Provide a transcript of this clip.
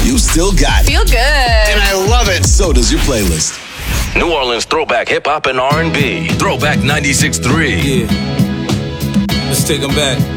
you still got it. Feel good. And I love it. So does your playlist. New Orleans throwback hip hop and R&B. Throwback 96.3. Yeah. Let's take them back.